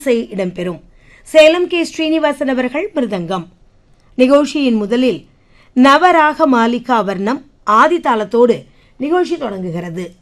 இடம்பெறும். சேலம் கே. ஸ்ரீனிவாசன் அவர்கள் மிருதங்கம். நிகழ்ச்சியின் முதலில் நவராக மாலிகா வர்ணம் ஆதி தாளத்தோடு நிகழ்ச்சி தொடங்குகிறது.